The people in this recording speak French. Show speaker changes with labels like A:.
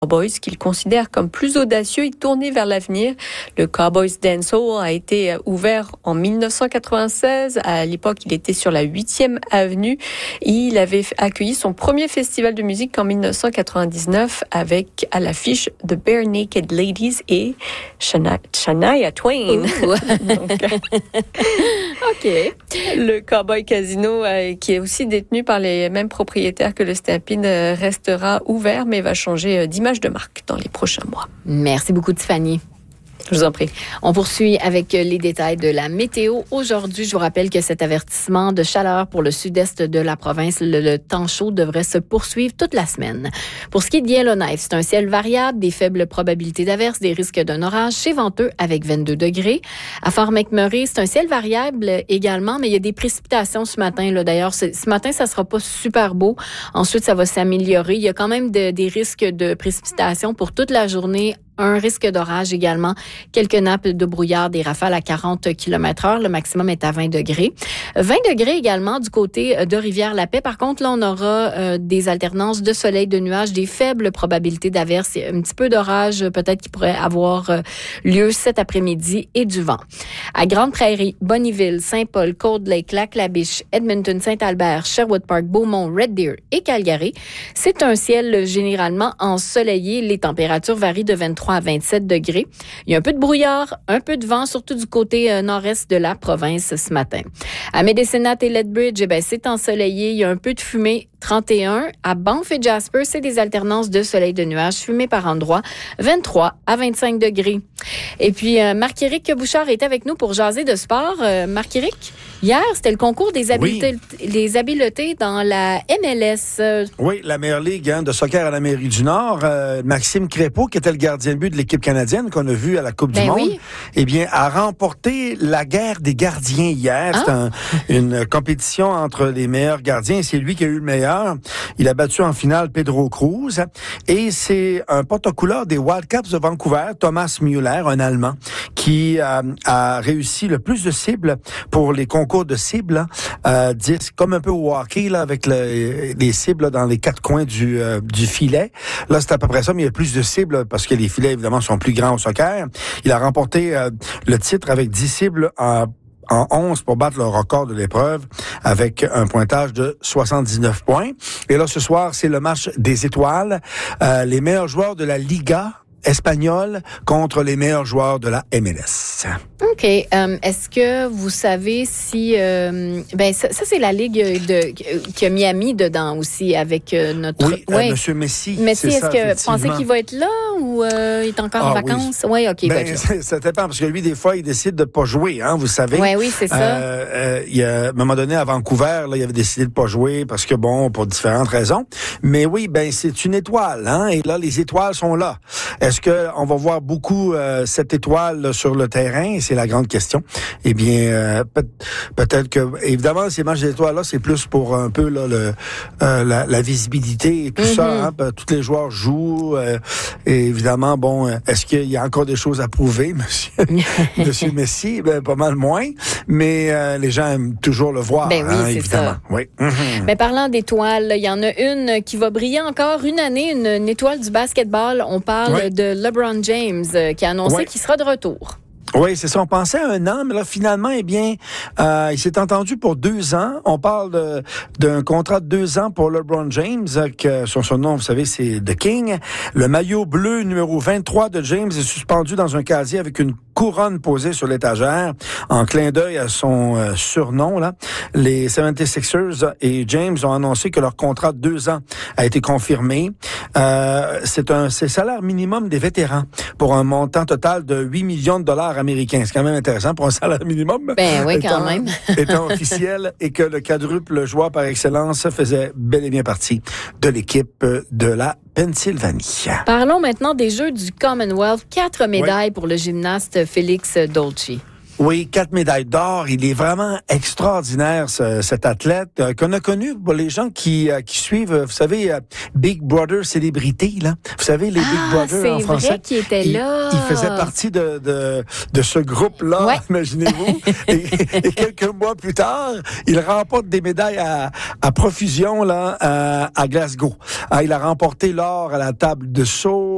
A: Cowboys, qu'il considère comme plus audacieux et tourné vers l'avenir. Le Cowboys Dance Hall a été ouvert en 1996. À l'époque, il était sur la 8e avenue. Il avait accueilli son premier festival de musique en 1999 avec à l'affiche The Bare Naked Ladies et Shania Twain. Donc,
B: OK.
A: Le Cowboy Casino, qui est aussi détenu par les mêmes propriétaires que le Stampede, restera ouvert, mais va changer d'image de marque dans les prochains mois.
B: Merci beaucoup, Tiffany.
A: Je vous en prie.
B: On poursuit avec les détails de la météo. Aujourd'hui, je vous rappelle que cet avertissement de chaleur pour le sud-est de la province, le temps chaud devrait se poursuivre toute la semaine. Pour ce qui est de Yellowknife, c'est un ciel variable, des faibles probabilités d'averses, des risques d'un orage chez venteux avec 22 degrés. À Fort McMurray, c'est un ciel variable également, mais il y a des précipitations ce matin. Là. D'ailleurs, ce matin, ça sera pas super beau. Ensuite, ça va s'améliorer. Il y a quand même des risques de précipitations pour toute la journée. Un risque d'orage également. Quelques nappes de brouillard, des rafales à 40 km/h. Le maximum est à 20 degrés. 20 degrés également du côté de Rivière-la-Paix. Par contre, là, on aura des alternances de soleil, de nuages, des faibles probabilités d'averses. Un petit peu d'orage peut-être qui pourrait avoir lieu cet après-midi et du vent. À Grande-Prairie, Bonnyville, Saint-Paul, Cold Lake, Lac-La-Biche, Edmonton, Saint-Albert, Sherwood Park, Beaumont, Red Deer et Calgary, c'est un ciel généralement ensoleillé. Les températures varient de 23 à 27 degrés. Il y a un peu de brouillard, un peu de vent, surtout du côté nord-est de la province ce matin. À Medicine Hat et Lethbridge, c'est ensoleillé. Il y a un peu de fumée, 31. À Banff et Jasper, c'est des alternances de soleil de nuages, fumée par endroits, 23 à 25 degrés. Et puis, Marc-Éric Bouchard est avec nous pour jaser de sport. Marc-Éric, hier, c'était le concours des habiletés dans la MLS.
C: Oui, la meilleure ligue de soccer à l'Amérique du Nord. Maxime Crépeau, qui était le gardien de but de l'équipe canadienne qu'on a vu à la Coupe du Monde, a remporté la guerre des gardiens hier. C'était une compétition entre les meilleurs gardiens. C'est lui qui a eu le meilleur. Il a battu en finale Pedro Cruz. Et c'est un porte-couleur des Wildcats de Vancouver, Thomas Müller, un Allemand, qui a réussi le plus de cibles pour les concours de cibles. 10, comme un peu au hockey, là, avec les cibles dans les 4 coins du filet. Là, c'est à peu près ça, mais il y a plus de cibles parce que les filets, évidemment, sont plus grands au soccer. Il a remporté le titre avec 10 cibles en 11 pour battre le record de l'épreuve avec un pointage de 79 points. Et là, ce soir, c'est le match des étoiles. Les meilleurs joueurs de la Liga espagnole contre les meilleurs joueurs de la MLS.
B: OK. Est-ce que vous savez si... ça, c'est la ligue qui a Miami dedans aussi avec notre...
C: Oui, Monsieur Messi.
B: Messi, est-ce que vous pensez qu'il va être là ou il est encore en vacances? Oui, OK.
C: Ça dépend, parce que lui, des fois, il décide de pas jouer, vous savez.
B: Oui, c'est ça.
C: Il y a, à un moment donné, à Vancouver, là, il avait décidé de pas jouer parce que, pour différentes raisons. Mais oui, c'est une étoile, et là, les étoiles sont là. Est-ce qu'on va voir beaucoup cette étoile sur le terrain? C'est la grande question. Eh bien, peut-être que, évidemment, ces matchs d'étoiles-là, c'est plus pour un peu là, la visibilité et tout ça. Tous les joueurs jouent. Et évidemment, est-ce qu'il y a encore des choses à prouver, monsieur Messi? Pas mal moins. Mais les gens aiment toujours le voir,
B: oui, c'est
C: évidemment.
B: Ça.
C: Oui.
B: Mais parlant d'étoiles, il y en a une qui va briller encore une année, une étoile du basketball. On parle de LeBron James qui a annoncé qu'il sera de retour.
C: Oui, c'est ça. On pensait à 1 an, mais là, finalement, il s'est entendu pour 2 ans. On parle d'un contrat de 2 ans pour LeBron James, que son nom, vous savez, c'est The King. Le maillot bleu numéro 23 de James est suspendu dans un casier avec une couronne posée sur l'étagère, en clin d'œil à son surnom, là. Les 76ers et James ont annoncé que leur contrat de 2 ans a été confirmé. C'est salaire minimum des vétérans pour un montant total de 8 millions de dollars américains. C'est quand même intéressant pour un salaire minimum.
B: Oui, quand même.
C: Étant officiel et que le quadruple joueur par excellence faisait bel et bien partie de l'équipe de la Pennsylvanie.
B: Parlons maintenant des Jeux du Commonwealth. 4 médailles pour le gymnaste Félix Dolce.
C: Oui, 4 médailles d'or. Il est vraiment extraordinaire, cet athlète qu'on a connu pour les gens qui suivent, vous savez, Big Brother Célébrité, là. Vous savez, les Big Brother en français.
B: C'est vrai qu'il était là.
C: Il faisait partie de ce groupe-là, imaginez-vous. et quelques mois plus tard, il remporte des médailles à profusion, là, à Glasgow. Il a remporté l'or à la table de saut,